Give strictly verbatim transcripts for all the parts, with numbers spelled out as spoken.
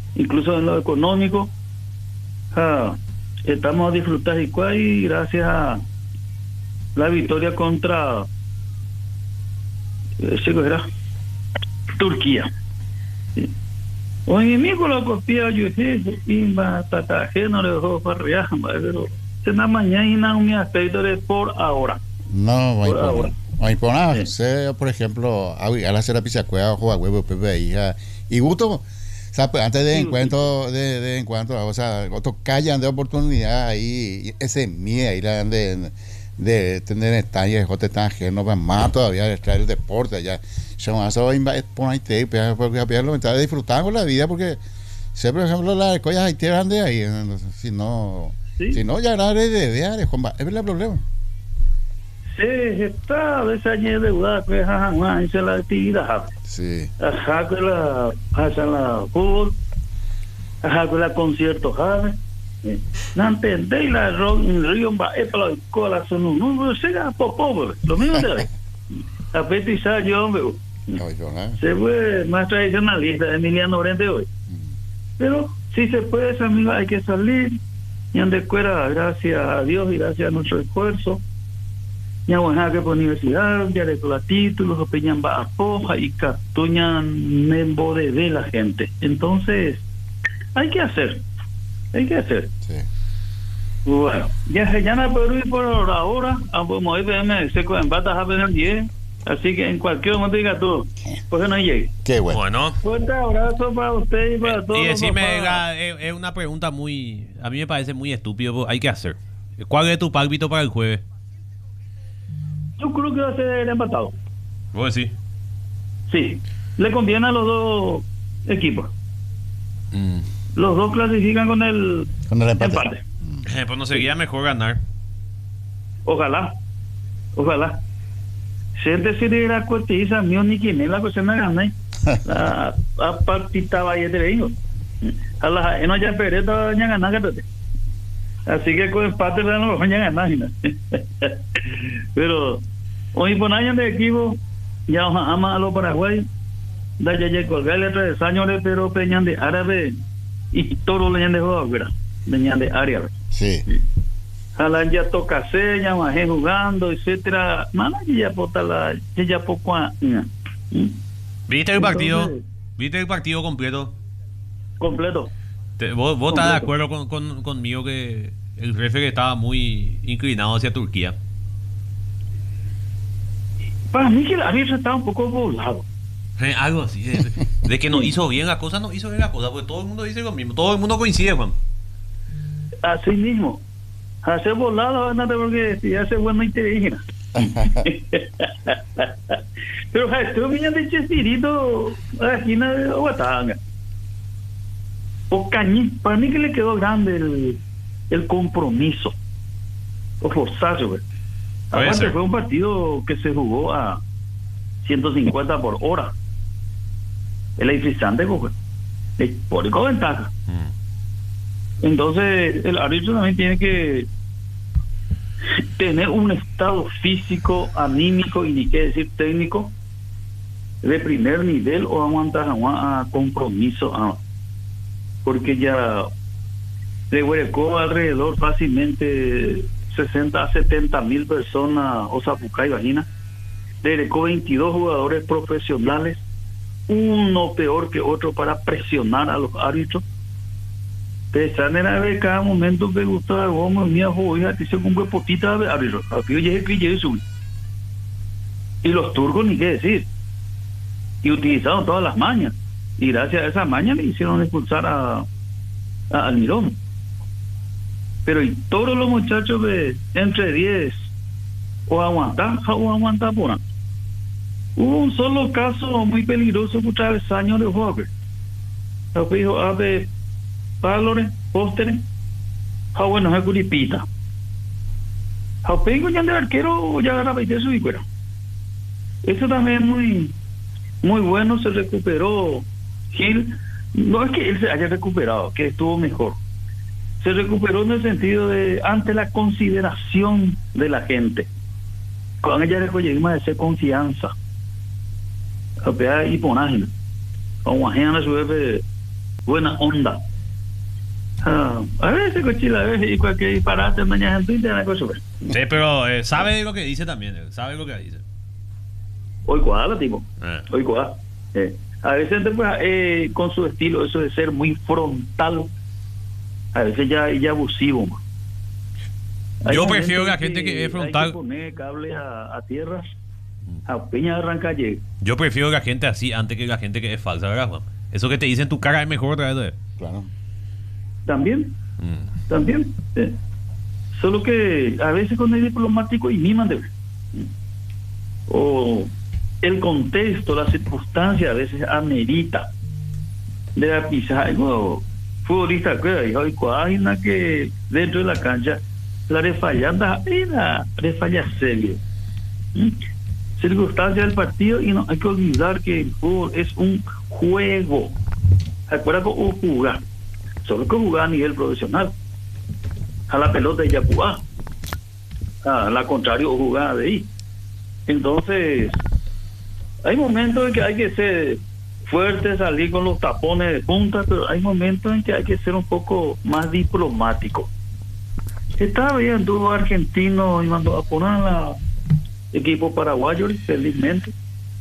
incluso en lo económico. Ah, estamos a disfrutar de Iguay gracias a la victoria contra eh, ¿sí que era? Turquía. Sí. Hoy mismo la copia yo dije, y va tataje no le dejó para real, pero en la mañana un aspecto de por ahora. No, Por ahora. no por nada. Sí. Sé, por ejemplo, a la hacer la pizza cueva, jugar huevo, pepe, hija. Y gusto, o sea, pues, antes de Sí, encuentro, de, de encuentro, o sea, otros callan de oportunidad ahí, ese miedo ahí la de, de tener estañas, de tan ajeno, pues más todavía de traer el deporte allá. Se van a hacer por ahí, porque lo está disfrutando la vida, porque sé, por ejemplo, las collas ahí tiran de ahí, si no, sí. si no, ya era de de Juan, es el problema. Sí, está a veces añade deuda, pues, ajá, hice la actividad. Sí. Ajá, que la, hace la fútbol, ajá, que la concierto, ¿sabes? No entendéis la rock en el río, va, es para la escuela, son un número, se da poco, lo mismo de hoy. A petizar yo, hombre, se fue más tradicionalista, Emiliano Orente hoy. Pero si se puede, amigo, hay que salir, y donde fuera, gracias a Dios y gracias a nuestro esfuerzo. Ya bueno, que por universidad, ya de los títulos, opinan va a poja y captuñan nembo de, de la gente. Entonces, hay que hacer, hay que hacer. Sí. Bueno, ya se llama Perú y por ahora, ambos me me seco en batas a ver el diez, así que en cualquier momento diga tú, pues no llegue. Qué bueno. Bueno. Fuerte abrazo para usted y para todos. Y decime, es, es una pregunta muy, a mí me parece muy estúpido, hay que hacer. ¿Cuál es tu pálpito para el jueves? Yo creo que va a ser empatado. ¿Vos decís? Sí, le conviene a los dos equipos. Mm. Los dos clasifican con el, con el empate. empate. Eh, pues no sería mejor ganar. Ojalá, ojalá. Siente si de la cortiza, mío ni quien es la cuestión de ganar. La partita vaya de vengo. A la no ya pereta ya ganar, cállate. Así que con empate le dan los ya ganar. Pero hoy por años de equipo ya ama a los paraguayos da ya ya colgarle tres años pero peñan de árabe y todo le han dejado afuera peñan de árabe. Sí. Jalan ya toca seña, más jugando, etcétera. Mana ya pota la ya poco. ¿Viste el partido? ¿Viste el partido completo? Completo. Te, ¿Vos, vos estás de acuerdo con, con, conmigo que el referee estaba muy inclinado hacia Turquía? Para mí que el árbitro estaba un poco volado. Eh, algo así, de, de que no hizo bien la cosa, no hizo bien la cosa, porque todo el mundo dice lo mismo, todo el mundo coincide, Juan. Así mismo. Hace volado, no porque si hace bueno indígena. Pero esto viene de Chespirito, a la esquina de Huatanga. O Cañí, para mí que le quedó grande el, el compromiso. O forzarse, güey. Aparte fue un partido que se jugó a ciento cincuenta por hora. El electrizante, güey. El público ventaja. Mm. Entonces, el árbitro también tiene que tener un estado físico, anímico y ni qué decir técnico de primer nivel o aguantar a compromiso. A, porque ya le huerecó alrededor fácilmente sesenta a setenta mil personas o Zapucay, imagina. Le huerecó veintidós jugadores profesionales, uno peor que otro para presionar a los árbitros. Pensar en ver cada momento que gusta como mi hijo hija te hizo un huepotita de árbitro. Aquí yo llegué que llegué subí. Y los turcos ni qué decir. Y utilizaron todas las mañas. Y gracias a esas mañas le hicieron expulsar a, a Almirón. Pero y todos los muchachos de entre diez o aguantar o aguantar por ahí. Hubo un solo caso muy peligroso por travesaño de Walker. Lo que dijo Ave Valores, pósteres, ah bueno, es Curipita. Ah, pengo ya de arquero ya agarra veinte su cuero. Eso también es muy muy bueno, se recuperó Gil. No es que él se haya recuperado, que estuvo mejor. Se recuperó en el sentido de ante la consideración de la gente. Con ella le más de ser confianza. A pegar y ponágina. Con una gente su buena onda. Ah, a veces cochila, a veces y cualquier disparate mañana en Twitter, una cosa. Sí, pero eh, sabe lo que dice también, eh, sabe lo que dice. Hoy cuadra, tipo. Ah. Hoy cuadra. Eh. A veces pues, eh, con su estilo, eso de ser muy frontal, a veces ya, ya abusivo. Man. Yo prefiero la gente que, que es frontal. Hay que poner cable a, a tierra, a peña de arrancalle. Yo prefiero la gente así antes que la gente que es falsa, ¿verdad, Juan? Eso que te dicen tu cara es mejor otra vez. Claro. También, Mm. también. Eh. Solo que a veces con el diplomático y miman de ver. O el contexto, la circunstancia a veces amerita de la pisada. Algo futbolista que hay cuadra que dentro de la cancha la refallada y la refalla serio. ¿Mm? Circunstancia del partido y no hay que olvidar que el fútbol es un juego. Acuérdate o jugar, solo que jugar a nivel profesional. A la pelota ya jugar, a la contrario jugar de ahí. Entonces hay momentos en que hay que ser fuerte, salir con los tapones de punta, pero hay momentos en que hay que ser un poco más diplomático. Estaba viendo un argentino y mandó a poner al equipo paraguayo, felizmente.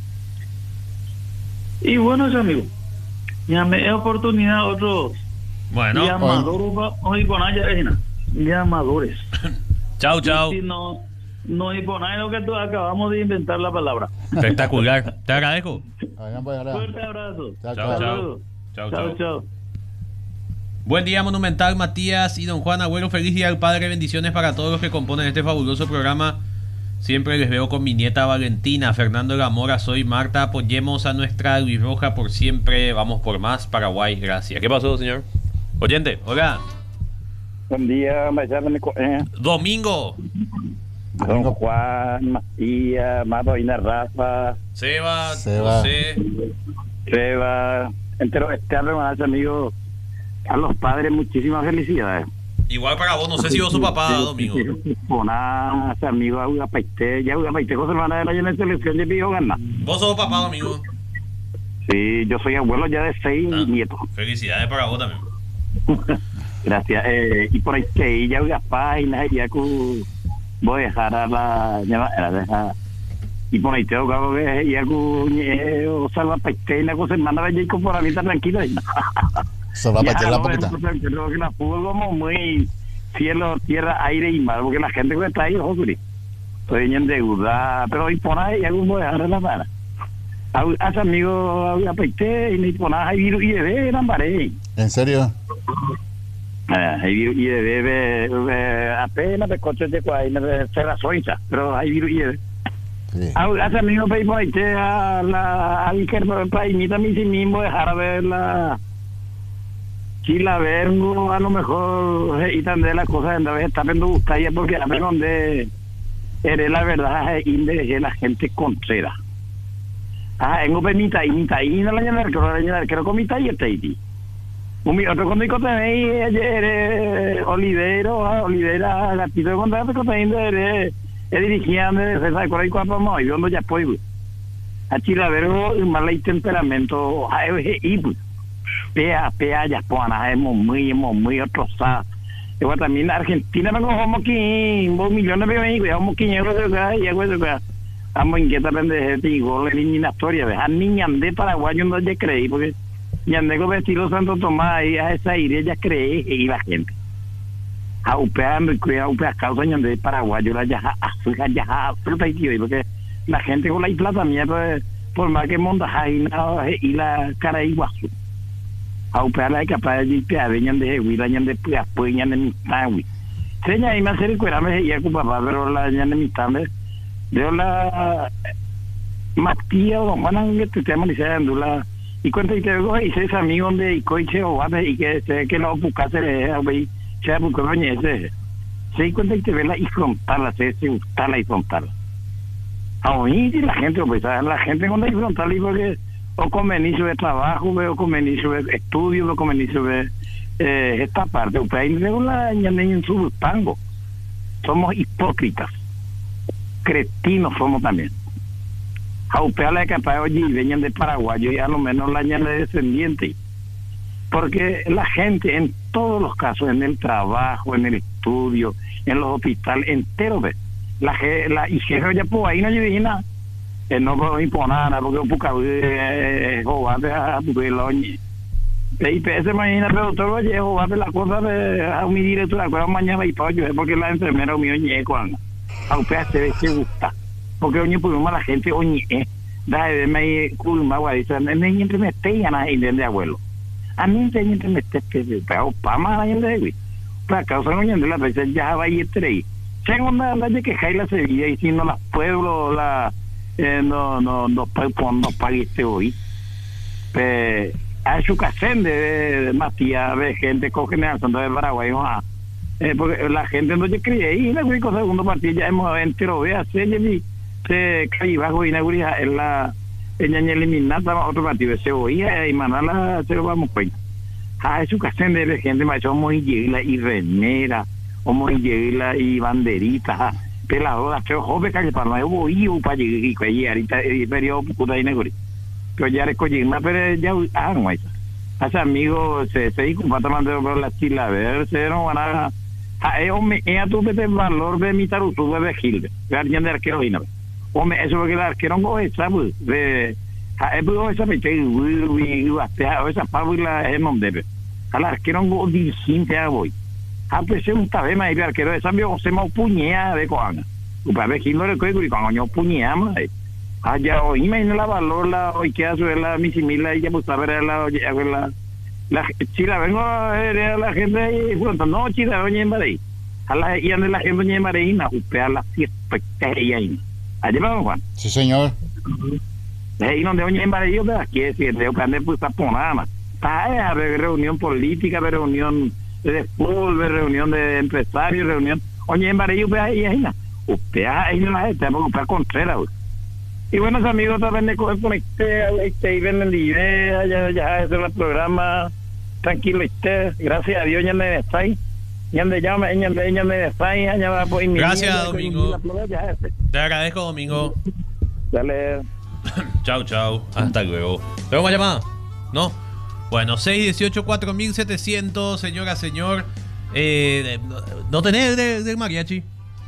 Y bueno, ese amigo, ya me da oportunidad a otros Bueno, llamadores, hoy con allá, llamadores. chao, chao. Si no, no y por ahí lo que tú acabamos de inventar la palabra. Espectacular. Te agradezco. Fuerte abrazo. Chao, Chao, chao. Saludos. Chao, Chao, chao. chao. Buen día, Monumental, Matías y don Juan Agüero. Feliz día al padre. Bendiciones para todos los que componen este fabuloso programa. Siempre les veo con mi nieta Valentina. Fernando Gamora, soy Marta. Apoyemos a nuestra Luis Roja por siempre. Vamos por más. Paraguay, gracias. ¿Qué pasó, señor? Oyente, hola. Buen día, eh. Domingo. Don Juan, Matías, Madalena, Rafa, Seba, Seba. José. Seba, entero este hermano, amigo, a los padres, muchísimas felicidades. Igual para vos, no sé si vos sos papá, Domingo. Bona, amigo, Auga Paité, ya Auga Paité, José Hermana de la llena de selección de Pío Gana. Vos sos papá, Domingo. Sí, yo soy abuelo ya de seis Ah, nietos. felicidades para vos también. Gracias. Eh, y por ahí que ya Auga Páginas, ya que voy a dejar a la a dejar y por ahí tengo que ver y algo o salva Paité, la cosa hermana de Jacob por ahí está tranquilo. Salva Paité la poquita. Creo que la fútbol como muy cielo, tierra, aire y mar, porque la gente que está ahí, ojo, estoy en deuda, pero hoy por ahí algo voy a dejar la mano. Hace amigos a Paité y me por ahí virus y de eran baré. ¿En serio? Hay virus y de apenas de coches de cuál de Serra Soita, pero hay virus y de Sí. hace amigos para Paité a la al que para imitar mi sí mismo dejar ver la Chila Vergo a lo mejor y también las cosas de está viendo buscar porque a ver donde eres la verdad y de la gente contrera. Ah, en Opemita y Mita y no la llama que la llama que comita y este y un otro cuando digo tenéis ayer Olivero, Olivera, gatito de contrato que tenéis de es dirigiendo de esa por ahí cuando vamos y donde ya puedo. A Chila Vergo mal y temperamento y pues pea pea ya pona hemos muy hemos muy otros sa igual también la Argentina no como que dos millones de veinte como quinientos de acá y algo de acá vamos inquieta pendeje y gol eliminatoria de a niña de paraguayo no ya creí porque ya nego vestido Santo Tomás y a esa idea ya creí y la gente a upeando y cuidado upea causa de paraguayo la ya a ya fruta y tío porque la gente con la plata mierda por más que monta y la cara iguazu a upea la capaz de limpiar venían de huir añan de pues apoyan en mi tawi seña y me hacer cuerame y a cu papá pero la añan de mi tambe de la Matías o van que te tema diciendo la y cuenta y te digo y ese amigo de y coche o va y que se que no buscase ahí se buscó coño ese se cuenta y te ve la y frontal se se frontal y frontal a oír la gente pues la gente cuando hay frontal y porque o convenicio de trabajo, veo convenicio de estudio, veo convenicio de eh, esta parte. Ustedes no la en su tango. Somos hipócritas. Cretinos somos también. A ustedes la capaz de oye, venían de Paraguay, y a lo menos la ñana de descendiente. porque la gente en todos los casos, en el trabajo, en el estudio, en los hospitales, entero, ve. La, la, y jefe ya pues ahí no yo dije nada, eh, no puedo imponer nada, porque un poco de jovate a tu peloñe. Y se imagina, pero todo lo llevo, jovate la cosa de a mi directora, cuando mañana y todo, porque la enfermera mío ñe cuando, a usted se ve que gusta, porque oñe por la gente oñe, da de me culma, guay, dice, no entre me tengan a ir de abuelo. A mí te entre me te pero pa más ahí de güey. Para causa oñe de la vez ya va y tres. Tengo una la que Jaila Sevilla y si no las pueblos la eh, no no no no no paguiste hoy. Pe a su casén de Matías de gente con General Santo de Paraguay, ah, eh, porque la gente no se cree y la único segundo partido ya hemos entero ve hacer y se caí bajo inauguría en la en la eliminada otro partido se oía y manala se lo vamos pues a su casén de gente más muy llegla y remera como llegla y banderitas peladoras pero joven que para no voy para llegar y ahorita el periodo puta inauguría pero ya recogí más pero ya ah no hay hace amigos se se dijo para mandar por la chila a ver se no van a a ellos me a tu de valor de mi tarutu de Gilde guardián de arquero y no hombre eso porque el arquero no es sabe de a eso esa me que y hasta esa pabula es donde debe al arquero no disinte a voy a pues un tabema y arquero de cambio se me puñea de coana tu para ver Gilde que y cuando yo puñea más allá hoy me la valor la hoy que hace la misimila y ya pues a ver la la la chila vengo a la gente y pronto no chila doña María a la y ande la gente doña María usted a la fiesta y ahí allá vamos Juan sí señor ahí donde doña María de aquí es decir de que pues está ponada está de reunión política de reunión de fútbol de reunión de empresarios reunión doña María usted ahí ahí usted ahí no la gente para Contreras. Y buenos amigos, también me conecté a este y ven la idea, ya, ya es el programa, tranquilo usted, gracias a Dios ya me está ahí, ya me llama, ya me ya me está ahí, ya va por mi. Gracias, Domingo. Te agradezco, Domingo. Dale. Chao, chao, hasta luego. ¿Tengo más llamada? ¿No? Bueno, seis dieciocho cuatro mil setecientos, señora, señor, eh, ¿no tenés del de mariachi?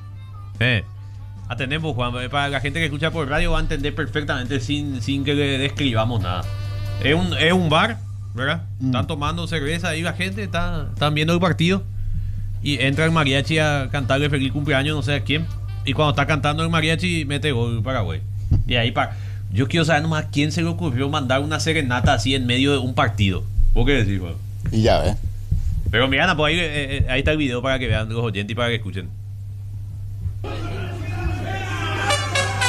Eh. Atendemos, Juan, para la gente que escucha por radio va a entender perfectamente sin, sin que le describamos nada. Es un, es un bar, ¿verdad? Mm. Están tomando cerveza ahí la gente, está, están viendo el partido y entra el mariachi a cantarle feliz cumpleaños no sé a quién y cuando está cantando el mariachi mete gol Paraguay. Y ahí para... Yo quiero saber nomás a quién se le ocurrió mandar una serenata así en medio de un partido. ¿Vos qué decís, Juan? Y ya ves. Pero mira, pues ahí, eh, ahí está el video para que vean los oyentes y para que escuchen.